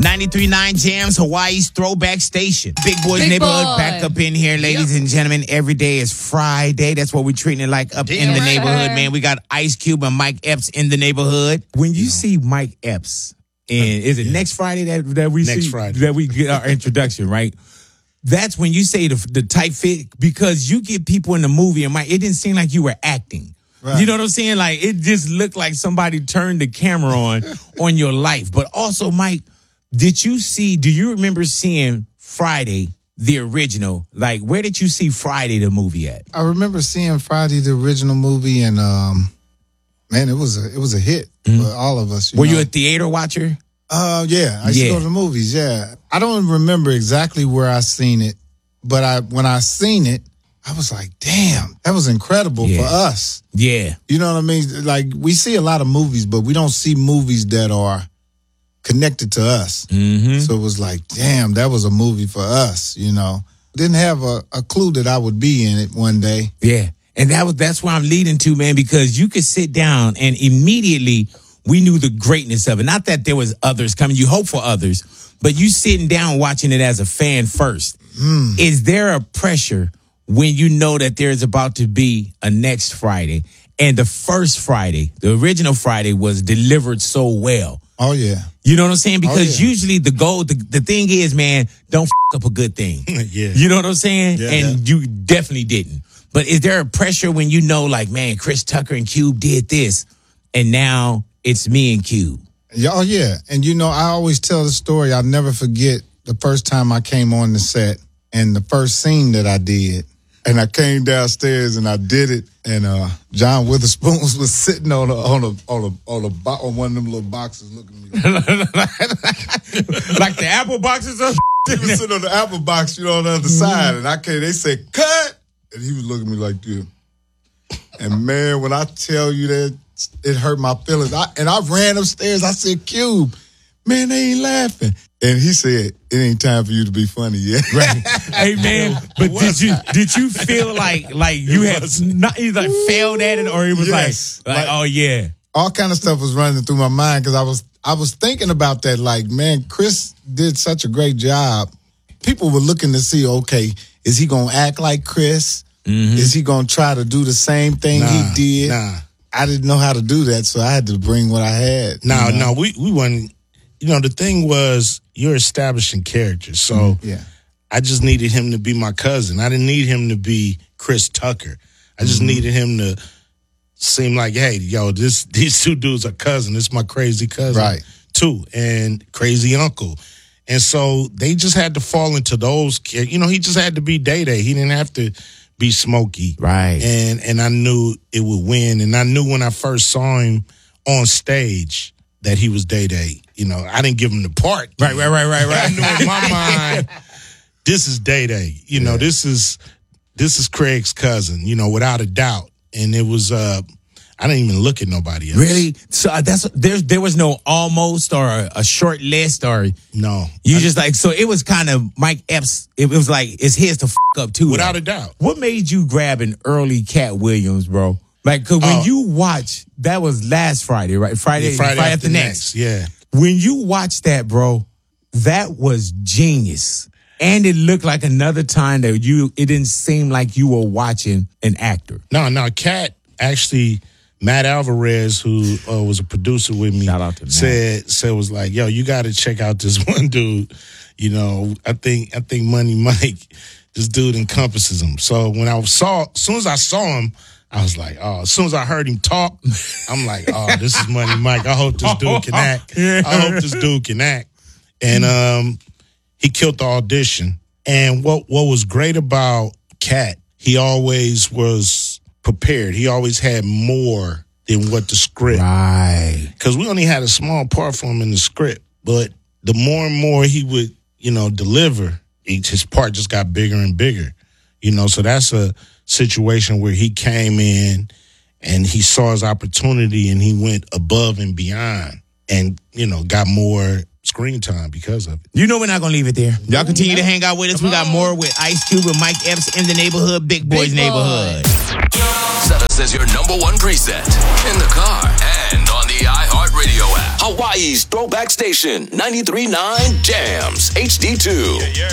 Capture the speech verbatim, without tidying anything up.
ninety-three point nine Jams, Hawaii's throwback station. Big Boys Big Neighborhood Boy. back up in here, ladies Yep. and gentlemen. Every day is Friday. That's what we're treating it like up in the right. neighborhood, man. We got Ice Cube and Mike Epps in the neighborhood. When you see Mike Epps, and is it Yeah. next Friday that, that we Next see, Friday. that we get our introduction, right? That's when you say the, the tight fit, because you get people in the movie and Mike, it didn't seem like you were acting. Right. You know what I'm saying? Like, it just looked like somebody turned the camera on on your life. But also, Mike, did you see, do you remember seeing Friday, the original? Like, where did you see Friday, the movie at? I remember seeing Friday, the original movie, and um, man, it was a it was a hit for all of us. You Were know? you a theater watcher? Uh, yeah, I used Yeah. to go to the movies. Yeah, I don't remember exactly where I seen it, but I when I seen it, I was like, damn, that was incredible Yeah. for us. Yeah. You know what I mean? Like, we see a lot of movies, but we don't see movies that are connected to us. Mm-hmm. So it was like, damn, that was a movie for us, you know. Didn't have a, a clue that I would be in it one day. Yeah. And that was that's where I'm leading to, man, because you could sit down and immediately we knew the greatness of it. Not that there was others coming, you hope for others, but you sitting down watching it as a fan first. Mm. Is there a pressure when you know that there's about to be a next Friday, and the first Friday, the original Friday, was delivered so well? Oh, yeah. You know what I'm saying? Because yeah. usually the goal, the, the thing is, man, don't f- up a good thing. Yeah. You know what I'm saying? Yeah. And you definitely didn't. But is there a pressure when you know, like, man, Chris Tucker and Cube did this, and now it's me and Cube? Yeah, oh, yeah. And, you know, I always tell the story. I'll never forget the first time I came on the set and the first scene that I did. And I came downstairs and I did it. And uh, John Witherspoon was sitting on a, on a, on a, on a, bo- on one of them little boxes looking at me. Like the Apple boxes or He was sitting on the apple box, you know, on the other side. And I came, they said, cut! And he was looking at me like this. And man, when I tell you that, it hurt my feelings. I, and I ran upstairs. I said, Cube, man, they ain't laughing. And he said, it ain't time for you to be funny yet. Right. Hey, man, but did you did you feel like like you had not either failed at it, or it was Yes. like, like, Like- oh, yeah. All kind of stuff was running through my mind because I was I was thinking about that. Like, man, Chris did such a great job. People were looking to see, okay, is he gonna act like Chris? Mm-hmm. Is he gonna try to do the same thing Nah, he did? Nah, I didn't know how to do that, so I had to bring what I had. no, you know? no. We we wasn't. You know, the thing was you're establishing characters, so Yeah. I just needed him to be my cousin. I didn't need him to be Chris Tucker. I just Mm-hmm. needed him to seem like, hey, yo, this these two dudes are cousin. It's my crazy cousin, Right. too, and crazy uncle. And so they just had to fall into those. cha- You know, he just had to be Day Day. He didn't have to be Smokey, Right. And and I knew it would win. And I knew when I first saw him on stage that he was Day Day. You know, I didn't give him the part. Right, right, right, right, I right. knew in my mind, this is Day Day. You know, this is this is Craig's cousin. You know, without a doubt. And it was, uh, I didn't even look at nobody else. Really? So uh, that's there. There was no almost or a, a short list, or No. you I- just like, so it was kind of Mike Epps. It was like it's his to f- up too. without though. a doubt. What made you grab an early Cat Williams, bro? Like, cause when Oh. you watch, that was last Friday, right? Friday, Friday, Friday after, next. Yeah. When you watch that, bro, that was genius. And it looked like another time that you, it didn't seem like you were watching an actor. No, no, Cat actually, Matt Alvarez, who uh, was a producer with me, Shout out to Matt. said said was like, yo, you got to check out this one dude. You know, I think I think Money Mike, this dude encompasses him. So when I saw, as soon as I saw him, I was like, oh, as soon as I heard him talk, I'm like, oh, this is Money Mike. I hope this dude can act. I hope this dude can act. And um, he killed the audition. And what what was great about Cat, he always was prepared. He always had more than what the script. Right. Because we only had a small part for him in the script. But the more and more he would, you know, deliver, each, his part just got bigger and bigger. You know, so that's a situation where he came in and he saw his opportunity and he went above and beyond and, you know, got more screen time because of it. You know we're not going to leave it there. Y'all continue to hang out with us. We got more with Ice Cube and Mike Epps in the neighborhood, Big Boys Big Boy. neighborhood. Set us as your number one preset in the car and on the iHeartRadio app. Hawaii's Throwback Station, ninety-three point nine Jams, H D two. Yeah, yeah.